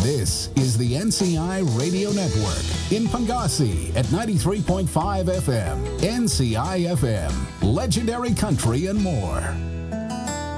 This is the NCI Radio Network in Pangasi at 93.5 FM, NCI FM, Legendary Country and more.